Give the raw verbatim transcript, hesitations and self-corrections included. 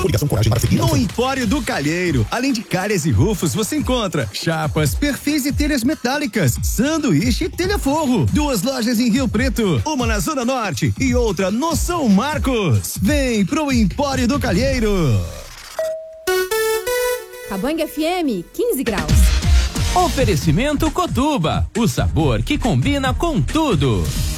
Coligação Coragem para Seguir. No Empório do Calheiro, além de calhas e rufos, você encontra chapas, perfis e telhas metálicas, sanduíche e telha-forro. Duas lojas em Rio Preto, uma na Zona Norte e outra no São Marcos. Vem pro Empório do Calheiro. Cabangue F M, quinze graus. Oferecimento Cotuba, o sabor que combina com tudo.